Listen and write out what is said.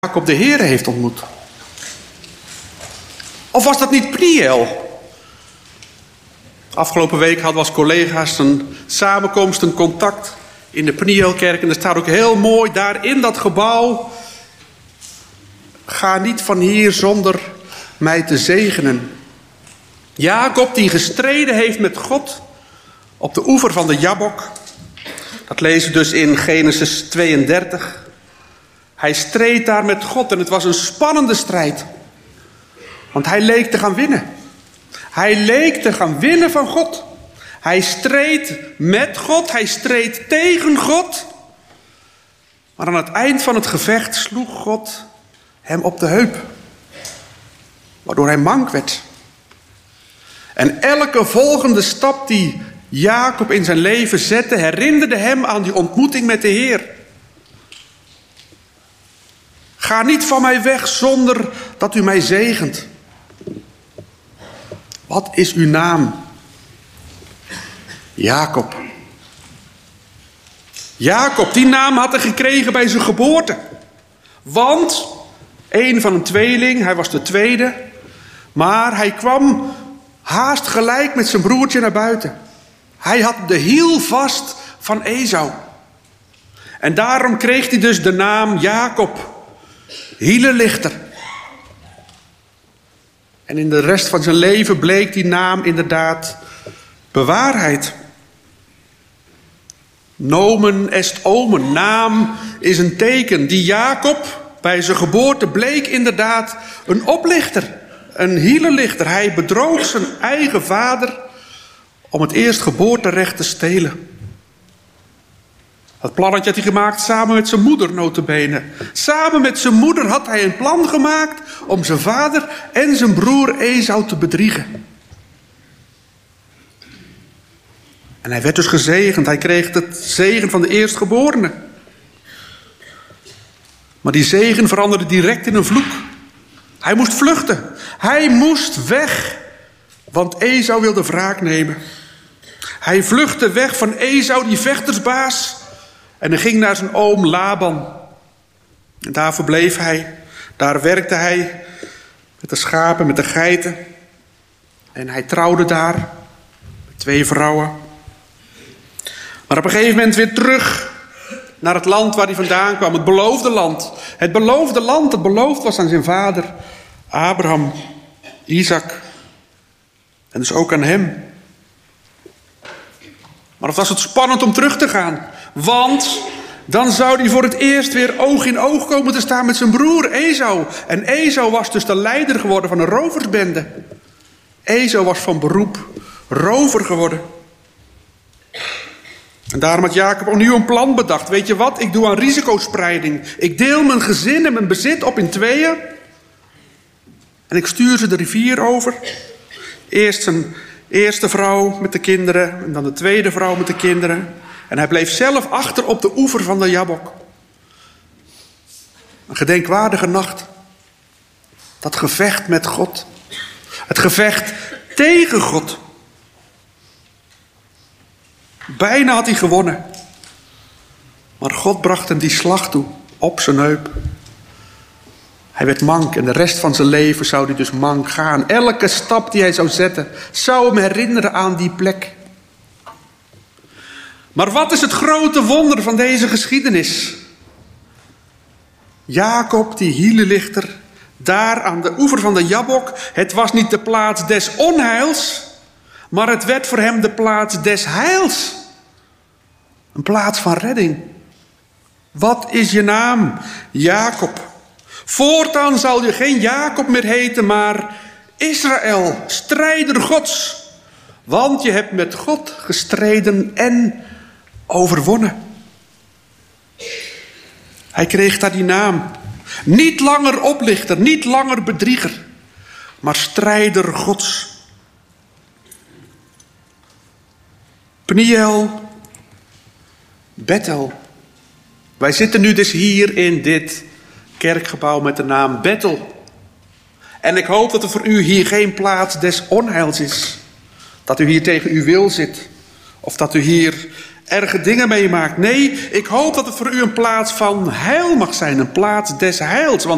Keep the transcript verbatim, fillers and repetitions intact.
Jacob de Heere heeft ontmoet? Of was dat niet Pniel? Afgelopen week hadden we als collega's een samenkomst, een contact in de Pnielkerk. En er staat ook heel mooi daar in dat gebouw: ga niet van hier zonder mij te zegenen. Jacob die gestreden heeft met God op de oever van de Jabok. Dat lezen we dus in Genesis tweeëndertig. Hij streed daar met God en het was een spannende strijd. Want hij leek te gaan winnen. Hij leek te gaan winnen van God. Hij streed met God, hij streed tegen God. Maar aan het eind van het gevecht sloeg God hem op de heup. Waardoor hij mank werd. En elke volgende stap die Jacob in zijn leven zette, herinnerde hem aan die ontmoeting met de Heer. Ga niet van mij weg zonder dat u mij zegent. Wat is uw naam? Jacob. Jacob, die naam had hij gekregen bij zijn geboorte. Want een van een tweeling, hij was de tweede. Maar hij kwam haast gelijk met zijn broertje naar buiten. Hij had de hiel vast van Esau. En daarom kreeg hij dus de naam Jacob. Hielenlichter. En in de rest van zijn leven bleek die naam inderdaad bewaarheid. Nomen est omen. Naam is een teken. Die Jacob bij zijn geboorte bleek inderdaad een oplichter. Een hielenlichter. Hij bedroog zijn eigen vader om het eerstgeboorterecht te stelen. Dat plannetje had hij gemaakt samen met zijn moeder, nota bene. Samen met zijn moeder had hij een plan gemaakt om zijn vader en zijn broer Esau te bedriegen. En hij werd dus gezegend. Hij kreeg het zegen van de eerstgeborene. Maar die zegen veranderde direct in een vloek. Hij moest vluchten. Hij moest weg. Want Esau wilde wraak nemen. Hij vluchtte weg van Esau, die vechtersbaas. En hij ging naar zijn oom Laban. En daar verbleef hij. Daar werkte hij met de schapen, met de geiten. En hij trouwde daar met twee vrouwen. Maar op een gegeven moment weer terug naar het land waar hij vandaan kwam. Het beloofde land. Het beloofde land dat beloofd was aan zijn vader Abraham, Isaac. En dus ook aan hem. Maar het was het spannend om terug te gaan. Want dan zou hij voor het eerst weer oog in oog komen te staan met zijn broer Esau. En Esau was dus de leider geworden van een roversbende. Esau was van beroep rover geworden. En daarom had Jacob opnieuw een plan bedacht. Weet je wat? Ik doe aan risicospreiding. Ik deel mijn gezin en mijn bezit op in tweeën. En ik stuur ze de rivier over. Eerst zijn eerste vrouw met de kinderen. En dan de tweede vrouw met de kinderen. En hij bleef zelf achter op de oever van de Jabok. Een gedenkwaardige nacht. Dat gevecht met God. Het gevecht tegen God. Bijna had hij gewonnen. Maar God bracht hem die slag toe. Op zijn heup. Hij werd mank en de rest van zijn leven zou hij dus mank gaan. Elke stap die hij zou zetten zou hem herinneren aan die plek. Maar wat is het grote wonder van deze geschiedenis? Jacob, die hielenlichter, daar aan de oever van de Jabok. Het was niet de plaats des onheils, maar het werd voor hem de plaats des heils. Een plaats van redding. Wat is je naam? Jacob. Voortaan zal je geen Jacob meer heten, maar Israël, strijder Gods. Want je hebt met God gestreden en overwonnen. Hij kreeg daar die naam. Niet langer oplichter, niet langer bedrieger, maar strijder Gods. Pniel, Bethel. Wij zitten nu dus hier in dit kerkgebouw met de naam Bethel. En ik hoop dat er voor u hier geen plaats des onheils is. Dat u hier tegen uw wil zit. Of dat u hier erge dingen meemaakt. Nee, ik hoop dat het voor u een plaats van heil mag zijn. Een plaats des heils. Want